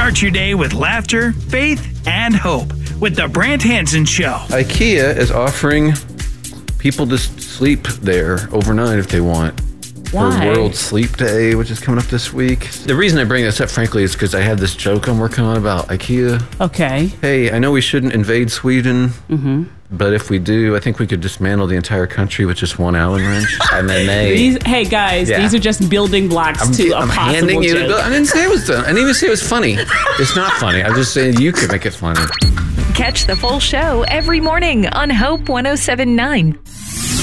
Start your day with laughter, faith, and hope with the Brant Hansen Show. IKEA is offering people to sleep there overnight if they want. Why? For World Sleep Day, which is coming up this week. The reason I bring this up, frankly, is because I have this joke I'm working on about IKEA. Okay. Hey, I know we shouldn't invade Sweden, but if we do, I think we could dismantle the entire country with just one Allen wrench. And then Hey guys, Yeah. these are just building blocks to a I'm possible handing you the joke. bill. I didn't say it was done. I didn't even say it was funny. It's not funny. I'm just saying you could make it funny. Catch the full show every morning on Hope 107.9.